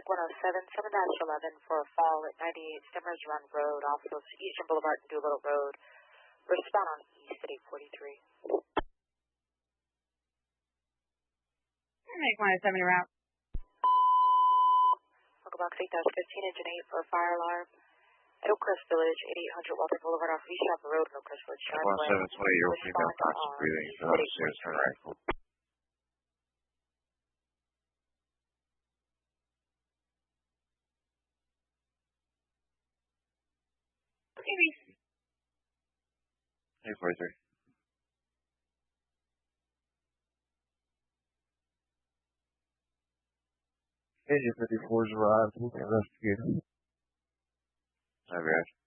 Traffic 107, 7-11 for a fall at 98 Stimmers Run Road off of Eastern Boulevard and Doolittle Road. Respond on East at 843. Make 107 route. Local Box 8015, Engine 8 for a fire alarm. At Oakcrest Village, 8800 Walter Boulevard off East Shopper Road and Oakcrest Village Driveway. 1720, you're opening up constant breathing. You're not serious turn rifle. Maybe. 843. Engine 54's arrived. We can investigate him. Hi, Brad.